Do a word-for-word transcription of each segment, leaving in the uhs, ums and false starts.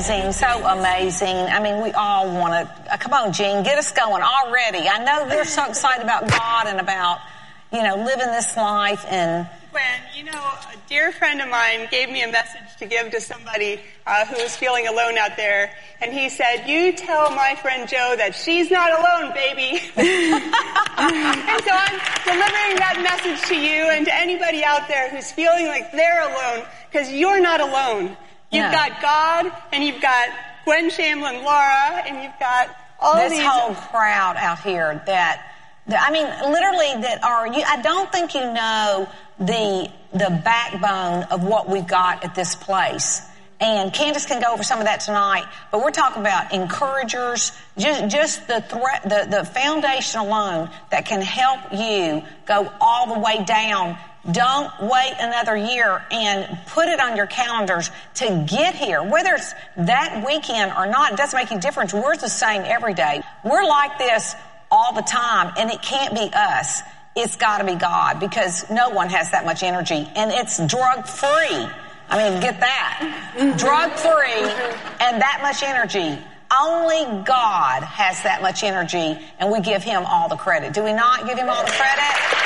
amazing, so amazing. I mean, we all want to, uh, come on, Jean, get us going already. I know you're so excited about God and about, you know, living this life. And Gwen, you know, a dear friend of mine gave me a message to give to somebody uh, who was feeling alone out there. And he said, you tell my friend Joe that she's not alone, baby. And so I'm delivering that message to you and to anybody out there who's feeling like they're alone, because you're not alone. You've No. got God, and you've got Gwen Shamlin, Laura, and you've got all this these... whole crowd out here that, that, I mean, literally that are, you, I don't think you know the, the backbone of what we've got at this place. And Candace can go over some of that tonight, but we're talking about encouragers, just, just the threat, the, the foundation alone that can help you go all the way down. Don't wait another year, and put it on your calendars to get here. Whether it's that weekend or not, it doesn't make any difference. We're the same every day. We're like this all the time, and it can't be us. It's got to be God, because no one has that much energy, and it's drug-free. I mean, get that. Drug-free and that much energy. Only God has that much energy, and we give him all the credit. Do we not give him all the credit?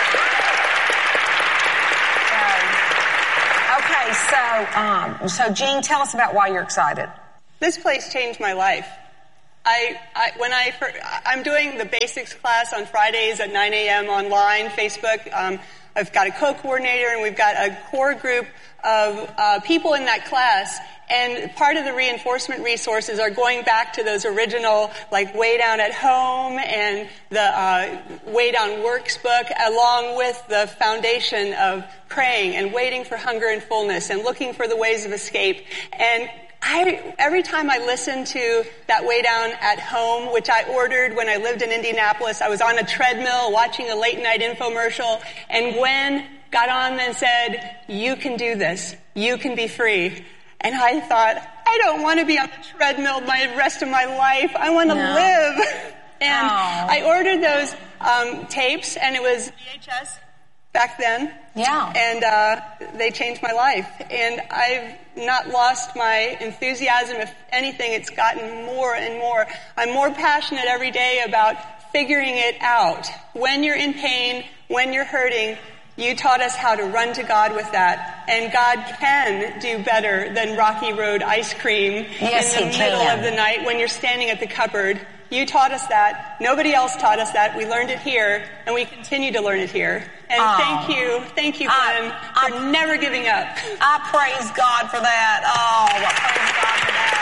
Okay, so, um, so Jean, tell us about why you're excited. This place changed my life. I, I when I I'm doing the basics class on Fridays at nine a.m. online, Facebook. Um, I've got a co-coordinator, and we've got a core group of uh, people in that class. And part of the reinforcement resources are going back to those original, like Way Down at Home and the uh, Way Down Works book, along with the foundation of praying and waiting for hunger and fullness and looking for the ways of escape. And I, every time I listen to that Way Down at Home, which I ordered when I lived in Indianapolis, I was on a treadmill watching a late night infomercial, and Gwen got on and said, you can do this. You can be free. And I thought, I don't want to be on the treadmill my rest of my life. I want to no. live. And oh. I ordered those um, tapes, and it was V H S back then. Yeah. And uh, they changed my life. And I've not lost my enthusiasm. If anything, it's gotten more and more. I'm more passionate every day about figuring it out. When you're in pain, when you're hurting, you taught us how to run to God with that. And God can do better than Rocky Road ice cream yes, in the middle can. of the night when you're standing at the cupboard. You taught us that. Nobody else taught us that. We learned it here, and we continue to learn it here. And oh. thank you, thank you, Gwen, I, for I, never giving up. I praise God for that. Oh, I praise God for that.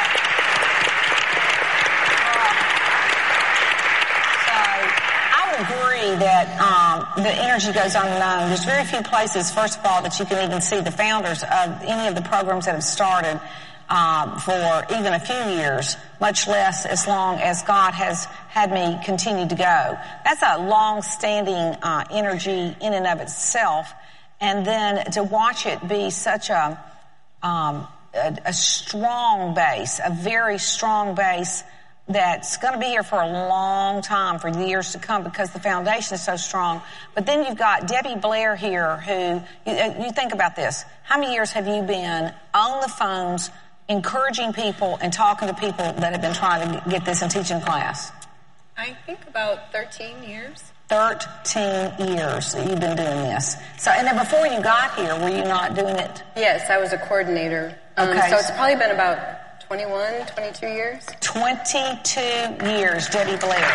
Agree that um, the energy goes on and on. There's very few places, first of all, that you can even see the founders of any of the programs that have started uh, for even a few years, much less as long as God has had me continue to go. That's a long-standing uh, energy in and of itself. And then to watch it be such a, um, a, a strong base, a very strong base, that's going to be here for a long time, for years to come, because the foundation is so strong. But then you've got Debbie Blair here, who, you, you think about this. How many years have you been on the phones encouraging people and talking to people that have been trying to get this and teaching class? I think about thirteen years. thirteen years that you've been doing this. So, and then before you got here, were you not doing it? Yes, I was a coordinator. Um, okay. So it's probably been about twenty-one, twenty-two years. twenty-two years, Debbie Blair.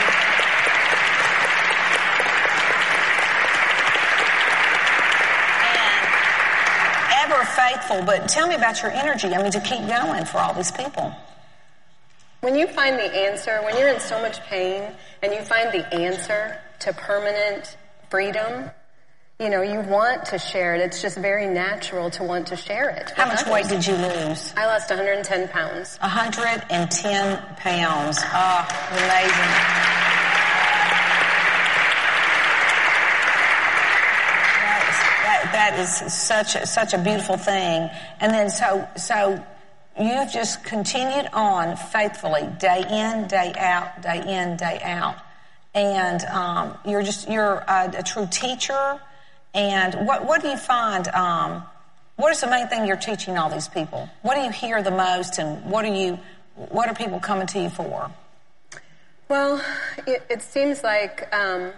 And ever faithful, but tell me about your energy, I mean, to keep going for all these people. When you find the answer, when you're in so much pain, and you find the answer to permanent freedom, you know, you want to share it. It's just very natural to want to share it. How much weight did you lose? I lost one hundred ten pounds. one hundred ten pounds. Oh, amazing. That, that is such a, such a beautiful thing. And then so, so you've just continued on faithfully, day in, day out, day in, day out. And um, you're just, you're a, a true teacher. And what what do you find um, what is the main thing you're teaching all these people? What do you hear the most, and what are you, what are people coming to you for? Well, it, it seems like, um,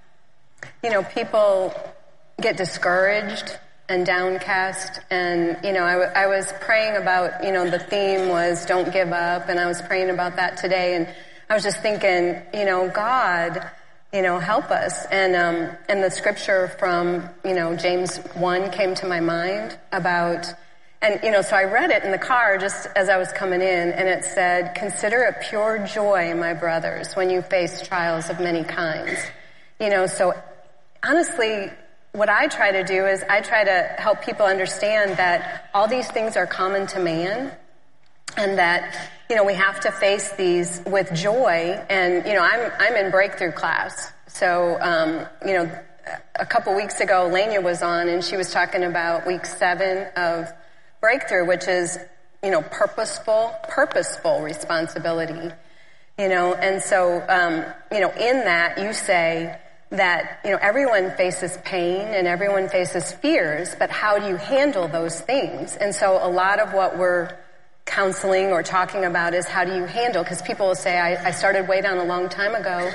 you know, people get discouraged and downcast. And, you know, I, w- I was praying about, you know, the theme was don't give up. And I was praying about that today. And I was just thinking, you know, God, you know, help us. And, um, and the scripture from, you know, James one came to my mind about, and, you know, so I read it in the car just as I was coming in, and it said, consider it pure joy, my brothers, when you face trials of many kinds. You know, so honestly, what I try to do is I try to help people understand that all these things are common to man, and that, you know, we have to face these with joy. And, you know, I'm, I'm in breakthrough class. So, um, you know, a couple weeks ago, Lania was on, and she was talking about week seven of breakthrough, which is, you know, purposeful, purposeful responsibility, you know. And so, um, you know, in that you say that, you know, everyone faces pain and everyone faces fears, but how do you handle those things? And so a lot of what we're counseling or talking about is how do you handle, because people will say, I, I started way down a long time ago,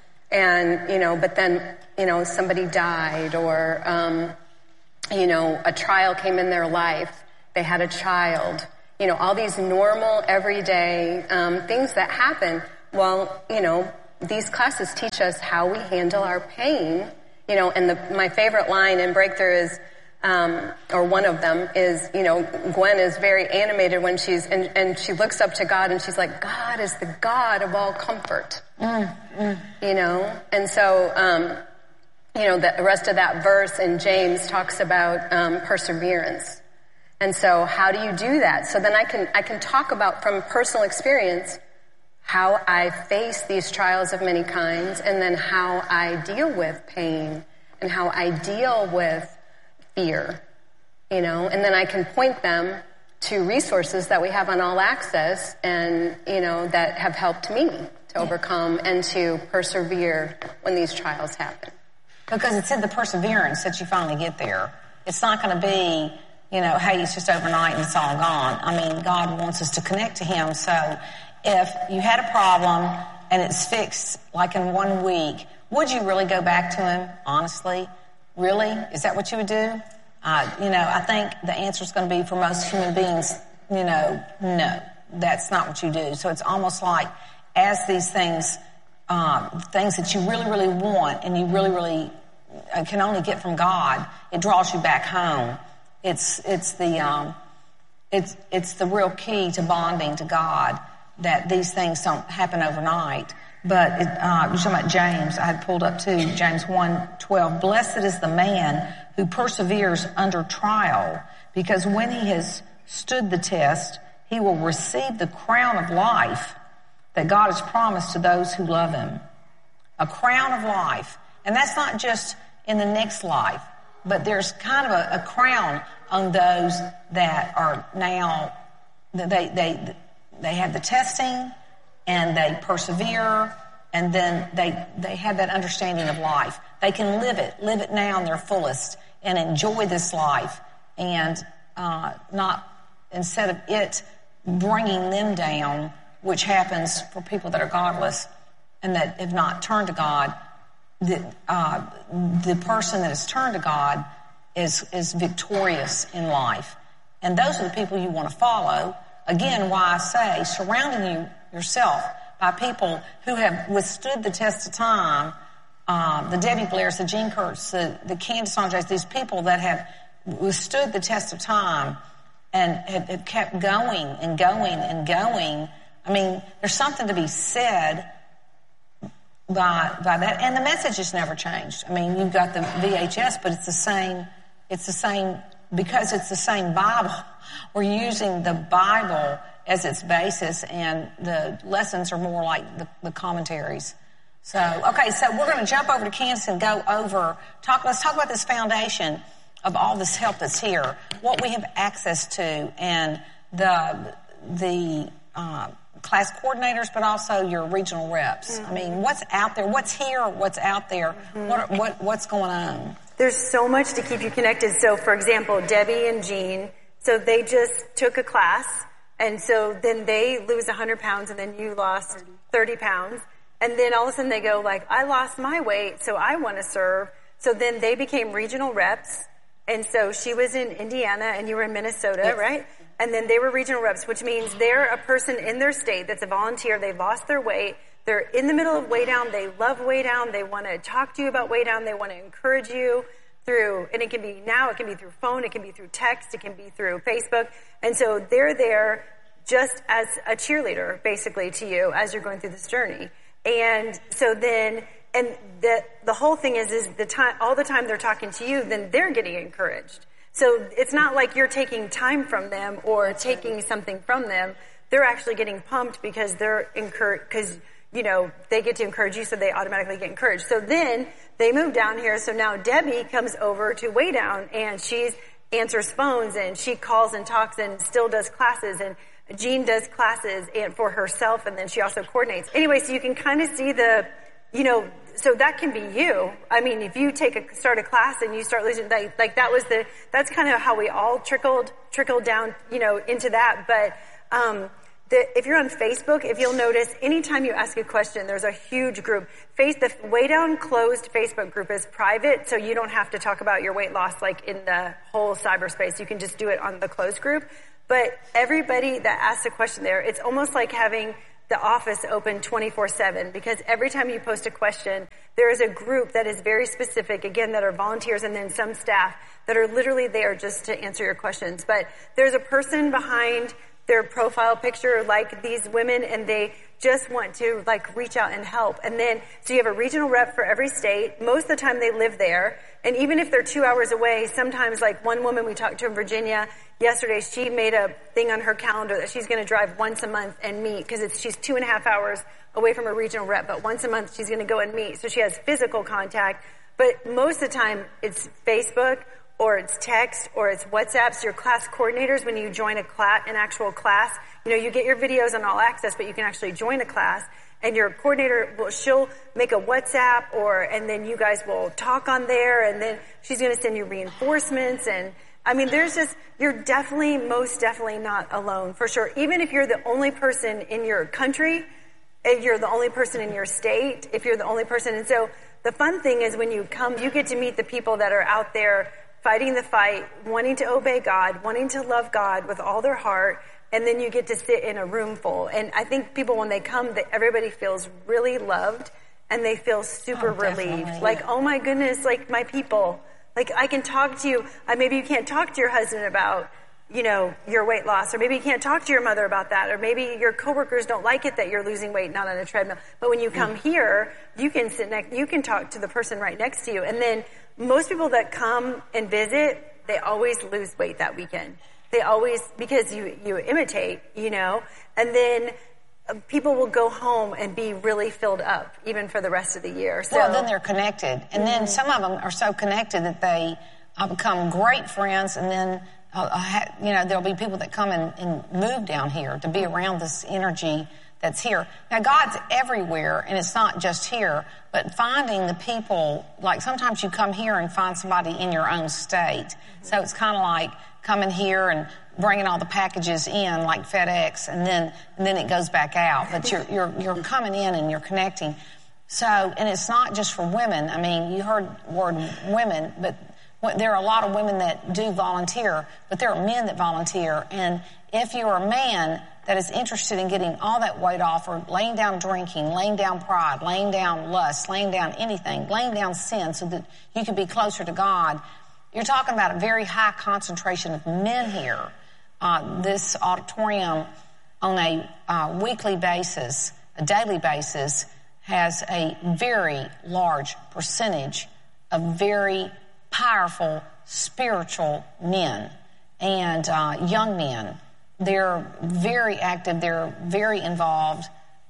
and, you know, but then, you know, somebody died, or, um, you know, a trial came in their life. They had a child, you know, all these normal, everyday um, things that happen. Well, you know, these classes teach us how we handle our pain, you know, and the, my favorite line in Breakthrough is, um, or one of them is, you know, Gwen is very animated when she's, and, and she looks up to God and she's like, God is the God of all comfort, mm, mm. you know, and so, um, you know, the rest of that verse in James talks about um, perseverance. And so how do you do that? So then I can, I can talk about from personal experience how I face these trials of many kinds, and then how I deal with pain and how I deal with fear, you know, and then I can point them to resources that we have on All Access, and, you know, that have helped me to overcome and to persevere when these trials happen. Because it's in the perseverance that you finally get there. It's not going to be, you know, hey, it's just overnight and it's all gone. I mean, God wants us to connect to Him. So if you had a problem and it's fixed like in one week, would you really go back to Him, honestly? Really? Is that what you would do? Uh, you know, I think the answer is going to be for most human beings, you know, no, that's not what you do. So it's almost like as these things, um, things that you really, really want and you really, really uh, can only get from God, it draws you back home. It's it's the um, it's it's the real key to bonding to God, that these things don't happen overnight. But it, uh, you're talking about James. I had pulled up too, James one twelve. Blessed is the man who perseveres under trial, because when he has stood the test, he will receive the crown of life that God has promised to those who love Him. A crown of life. And that's not just in the next life, but there's kind of a, a crown on those that are now, they, they, they have the testing and they persevere, and then they, they have that understanding of life. They can live it, live it now in their fullest and enjoy this life, and uh, not, instead of it bringing them down, which happens for people that are godless and that have not turned to God. The, uh, the person that has turned to God is, is victorious in life. And those are the people you want to follow. Again, why I say surrounding you yourself by people who have withstood the test of time, uh, the Debbie Blairs, the Gene Kurtz, the, the Candace Andres, these people that have withstood the test of time and have, have kept going and going and going. I mean, there's something to be said by by that, and the message has never changed. I mean, you've got the V H S, but it's the same. It's the same because it's the same Bible. We're using the Bible as its basis, and the lessons are more like the, the commentaries. So, okay, so we're going to jump over to Candace and go over. Talk. Let's talk about this foundation of all this help that's here, what we have access to, and the the. Uh, class coordinators, but also your regional reps. Mm-hmm. I mean, what's out there? What's here? What's out there? Mm-hmm. What, what what's going on? there's so much to keep you connected. So for example, Debbie and Jean, so they just took a class, and so then they lose one hundred pounds, and then you lost thirty pounds. And then all of a sudden they go like, I lost my weight, so I want to serve. So then they became regional reps. And so she was in Indiana and you were in Minnesota, yes. right? And then they were regional reps, which means they're a person in their state that's a volunteer. They've lost their weight. They're in the middle of Way Down. They love Way Down. They want to talk to you about Way Down. They want to encourage you through, and it can be now, it can be through phone, it can be through text, it can be through Facebook. And so they're there just as a cheerleader, basically, to you as you're going through this journey. And so then, and the the whole thing is, is the time, all the time they're talking to you, then they're getting encouraged. So it's not like you're taking time from them or taking something from them. They're actually getting pumped because they're encouraged, because, you know, they get to encourage you, so they automatically get encouraged. So then they move down here. So now Debbie comes over to Way Down, and she's answers phones, and she calls and talks and still does classes, and Jean does classes and for herself, and then she also coordinates. Anyway, so you can kind of see the, you know, so that can be you. I mean, if you take a, start a class and you start losing, like, like that was the, that's kind of how we all trickled, trickled down, you know, into that. But, um, the, if you're on Facebook, if you'll notice, anytime you ask a question, there's a huge group. Face, the Way Down closed Facebook group is private, so you don't have to talk about your weight loss like in the whole cyberspace. You can just do it on the closed group. But everybody that asks a question there, it's almost like having the office open twenty-four seven, because every time you post a question, there is a group that is very specific, again, that are volunteers, and then some staff that are literally there just to answer your questions. But there's a person behind their profile picture like these women, and they just want to like reach out and help. And then, so you have a regional rep for every state. Most of the time they live there. And even if they're two hours away, sometimes like one woman we talked to in Virginia yesterday, she made a thing on her calendar that she's going to drive once a month and meet, because it's, she's two and a half hours away from a regional rep, but once a month she's going to go and meet. So she has physical contact. But most of the time it's Facebook, or it's text, or it's WhatsApps. Your class coordinators, when you join a class, an actual class, you know, you get your videos on All Access, but you can actually join a class, and your coordinator will, she'll make a WhatsApp, or, and then you guys will talk on there, and then she's going to send you reinforcements. And I mean, there's just, you're definitely, most definitely not alone, for sure. Even if you're the only person in your country, if you're the only person in your state, if you're the only person. And so the fun thing is when you come, you get to meet the people that are out there fighting the fight, wanting to obey God, wanting to love God with all their heart, and then you get to sit in a room full. And I think people, when they come, they, everybody feels really loved, and they feel super oh, relieved. Like, oh my goodness, like my people. Like, I can talk to you. Uh, maybe you can't talk to your husband about, you know, your weight loss, or maybe you can't talk to your mother about that, or maybe your coworkers don't like it that you're losing weight, not on a treadmill. But when you come mm. here, you can sit next, you can talk to the person right next to you. And then most people that come and visit, they always lose weight that weekend. They always, because you, you imitate, you know, and then uh, people will go home and be really filled up, even for the rest of the year. So, well, then they're connected. And mm-hmm. then some of them are so connected that they uh, become great friends, and then, uh, ha- you know, there'll be people that come and, and move down here to be around this energy that's here. Now, God's everywhere, and it's not just here, but finding the people, like sometimes you come here and find somebody in your own state. Mm-hmm. So it's kind of like coming here and bringing all the packages in like FedEx, and then and then it goes back out. But you're you're you're coming in and you're connecting. So, and it's not just for women. I mean, you heard the word women, but there are a lot of women that do volunteer, but there are men that volunteer. And if you're a man that is interested in getting all that weight off, or laying down drinking, laying down pride, laying down lust, laying down anything, laying down sin so that you can be closer to God, you're talking about a very high concentration of men here. Uh, this auditorium on a uh, weekly basis, a daily basis, has a very large percentage of very powerful spiritual men and uh, young men. They're very active. They're very involved,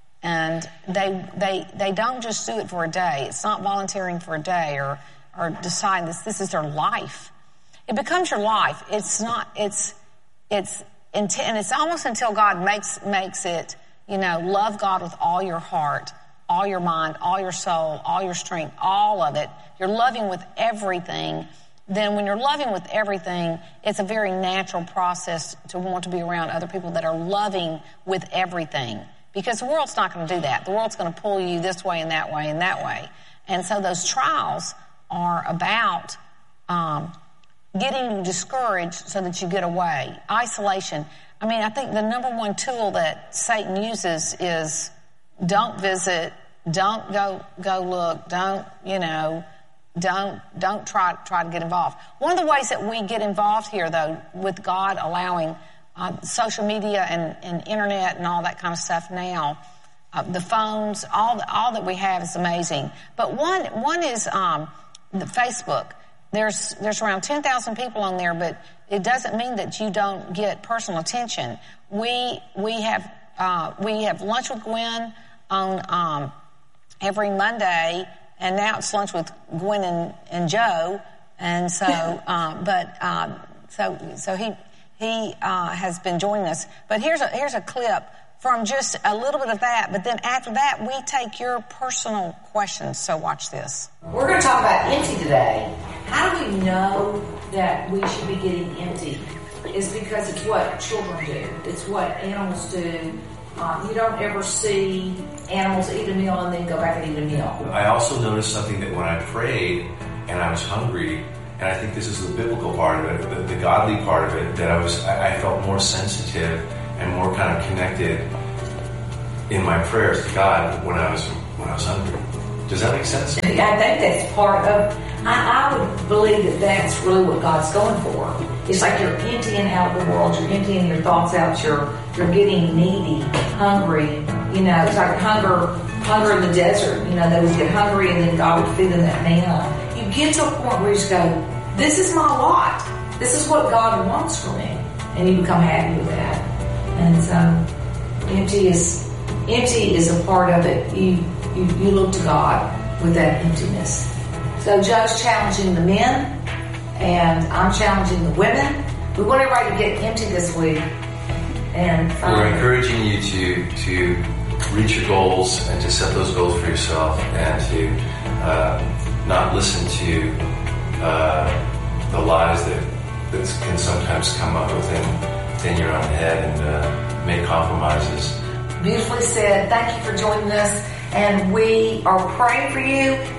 and they they they don't just do it for a day. It's not volunteering for a day or or deciding this. This is their life. It becomes your life. It's not. It's it's and it's almost until God makes makes it. You know, love God with all your heart, all your mind, all your soul, all your strength, all of it, you're loving with everything, then when you're loving with everything, it's a very natural process to want to be around other people that are loving with everything. Because the world's not going to do that. The world's going to pull you this way and that way and that way. And so those trials are about um, getting you discouraged so that you get away. Isolation. I mean, I think the number one tool that Satan uses is don't visit, don't go go look, don't, you know, don't don't try try to get involved. One of the ways that we get involved here, though, with God allowing uh, social media and, and internet and all that kind of stuff now, uh, the phones, all the, all that we have is amazing. But one one is um, the Facebook. There's there's around ten thousand people on there, but it doesn't mean that you don't get personal attention. We we have uh, we have lunch with Gwen on um, every Monday, and now it's lunch with Gwen and, and Joe, and so um, but um, so so he he uh, has been joining us. But here's a here's a clip from just a little bit of that. But then after that, we take your personal questions. So watch this. We're going to talk about empty today. How do we know that we should be getting empty? It's because it's what children do. It's what animals do. Um, you don't ever see animals eat a meal and then go back and eat a meal. I also noticed something that when I prayed and I was hungry, and I think this is the biblical part of it, the, the godly part of it, that I was I, I felt more sensitive and more kind of connected in my prayers to God when I was when I was hungry. Does that make sense? I think that's part of, I, I would believe that that's really what God's going for. It's like you're emptying out the world, you're emptying your thoughts out, you're you're getting needy, hungry. You know, it's like hunger, hunger in the desert. You know, they would get hungry and then God would feed them that manna. You get to a point where you just go, this is my lot. This is what God wants for me. And you become happy with that. And so, empty is, empty is a part of it. You, you, you look to God with that emptiness. So Joe's challenging the men, and I'm challenging the women. We want everybody to get empty this week. And um, we're encouraging you to to reach your goals and to set those goals for yourself, and to uh, not listen to uh, the lies that, that can sometimes come up within, within your own head, and uh, make compromises. Beautifully said. Thank you for joining us, and we are praying for you.